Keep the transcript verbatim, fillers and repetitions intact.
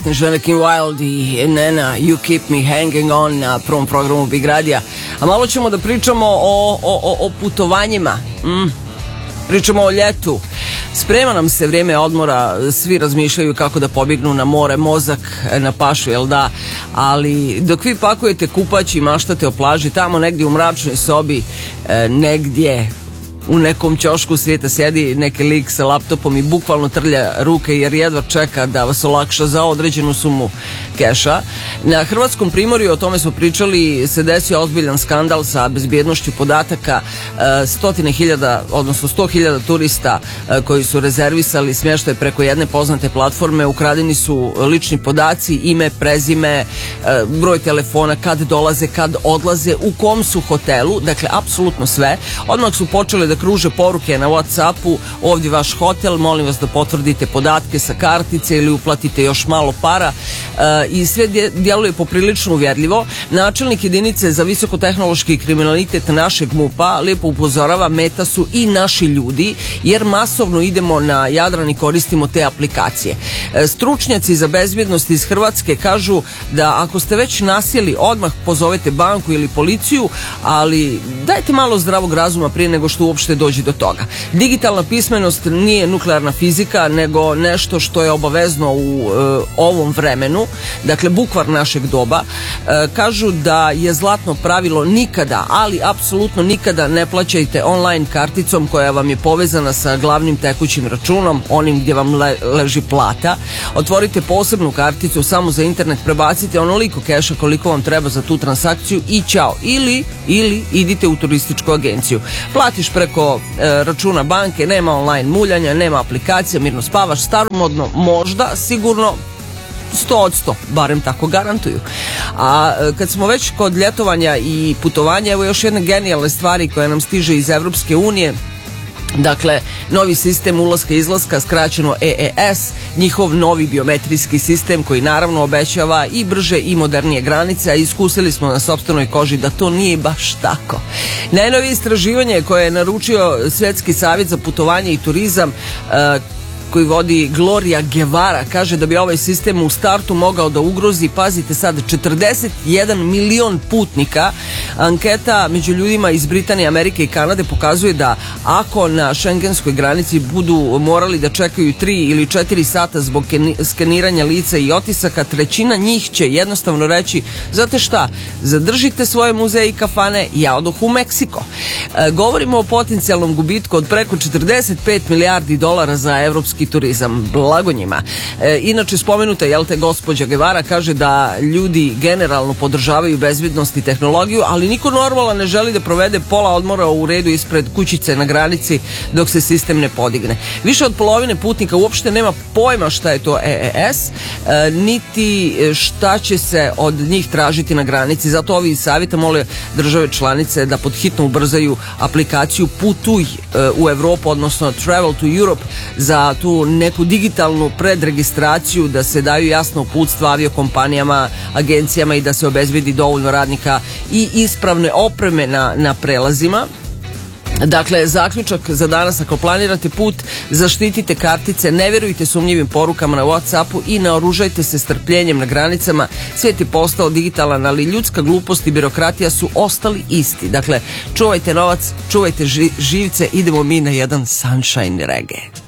Žene Kim Wilde i Nena You Keep Me Hanging On na prvom programu Big Radija. A malo ćemo da pričamo o, o, o putovanjima. Mm. Pričamo o ljetu. Sprema nam se vrijeme odmora, svi razmišljaju kako da pobjegnu na more, mozak na pašu, jel da? Ali dok vi pakujete kupać i maštate o plaži, tamo negdje u mračnoj sobi, negdje u nekom ćošku svijeta sjedi neki lik sa laptopom i bukvalno trlja ruke jer jedva čeka da vas olakša za određenu sumu keša. Na hrvatskom primorju, o tome smo pričali, se desio ozbiljan skandal sa bezbjednošću podataka. Stotine hiljada, odnosno sto hiljada turista koji su rezervisali smještaj preko jedne poznate platforme, ukradeni su lični podaci, ime, prezime, broj telefona, kad dolaze, kad odlaze, u kom su hotelu, dakle apsolutno sve. Odmah su počeli da kruže poruke na WhatsAppu: ovdje vaš hotel, molim vas da potvrdite podatke sa kartice ili uplatite još malo para, e, i sve djeluje poprilično uvjerljivo. Načelnik jedinice za visokotehnološki kriminalitet našeg MUP-a lijepo upozorava, meta su i naši ljudi jer masovno idemo na Jadran i koristimo te aplikacije. E, stručnjaci za bezbjednost iz Hrvatske kažu da ako ste već nasjeli, odmah pozovete banku ili policiju, ali dajte malo zdravog razuma prije nego što uopšte dođe do toga. Digitalna pismenost nije nuklearna fizika, nego nešto što je obavezno u e, ovom vremenu, dakle bukvar našeg doba. E, kažu da je zlatno pravilo nikada, ali apsolutno nikada ne plaćajte online karticom koja vam je povezana sa glavnim tekućim računom, onim gdje vam le, leži plata. Otvorite posebnu karticu samo za internet, prebacite onoliko keša koliko vam treba za tu transakciju i ćao. Ili, ili idite u turističku agenciju. Platiš preko e, računa banke, nema online muljanja, nema aplikacija, mirno spavaš, staromodno, možda, sigurno, sto od sto, barem tako garantuju. A e, kad smo već kod ljetovanja i putovanja, evo još jedne genijalne stvari koja nam stiže iz Evropske unije. Dakle, novi sistem ulaska i izlaska, skraćeno E E S, njihov novi biometrijski sistem koji naravno obećava i brže i modernije granice, a iskusili smo na sopstvenoj koži da to nije baš tako. Najnovije istraživanje koje je naručio Svjetski savjet za putovanje i turizam, uh, koji vodi Gloria Guevara, kaže da bi ovaj sistem u startu mogao da ugrozi, pazite sad, četrdeset jedan milion putnika. Anketa među ljudima iz Britanije, Amerike i Kanade pokazuje da ako na šengenskoj granici budu morali da čekaju tri ili četiri sata zbog skeniranja lica i otisaka, trećina njih će jednostavno reći: znate šta, zadržite svoje muzeje i kafane, ja odoh u Meksiko. E, govorimo o potencijalnom gubitku od preko četrdeset pet milijardi dolara za evropski turizam. Blago njima. E, inače spomenuta, jel te, gospođa Guevara kaže da ljudi generalno podržavaju bezbjednost i tehnologiju, ali niko normalan ne želi da provede pola odmora u redu ispred kućice na granici dok se sistem ne podigne. Više od polovine putnika uopšte nema pojma šta je to E E S, e, niti šta će se od njih tražiti na granici. Zato ovi savjeta mole države članice da podhitno ubrzaju aplikaciju Putuj e, u Evropu, odnosno Travel to Europe, za tu neku digitalnu predregistraciju, da se daju jasno uputstva aviokompanijama, agencijama i da se obezbedi dovoljno radnika i ispravne opreme na, na prelazima. Dakle, zaključak za danas: ako planirate put, zaštitite kartice, ne vjerujte sumnjivim porukama na WhatsAppu i naoružajte se strpljenjem na granicama. Svijet je postao digitalan, ali ljudska glupost i birokratija su ostali isti. Dakle, čuvajte novac, čuvajte ži- živce, idemo mi na jedan sunshine reggae.